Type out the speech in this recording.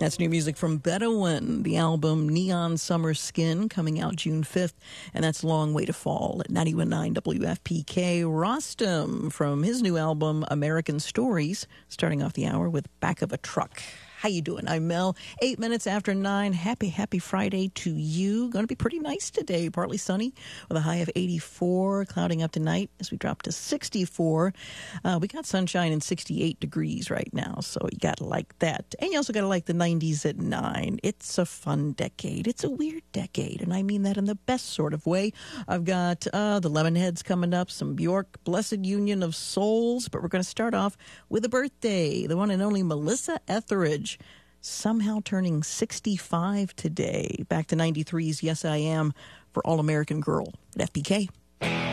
That's new music from Bedouin, the album Neon Summer Skin, coming out June 5th, and that's Long Way to Fall at 91.9 WFPK. Rostam from his new album American Stories, starting off the hour with Back of a Truck. How you doing? I'm Mel. 8 minutes after 9. Happy Friday to you. Going to be pretty nice today. Partly sunny with a high of 84. Clouding up tonight as we drop to 64. We got sunshine and 68 degrees right now, so you got to like that. And you also got to like the 90s at 9. It's a fun decade. It's a weird decade, and I mean that in the best sort of way. I've got the Lemonheads coming up, some Bjork, Blessed Union of Souls, but we're going to start off with a birthday. The one and only Melissa Etheridge, somehow turning 65 today. Back to 93's Yes I Am for All American Girl at FPK.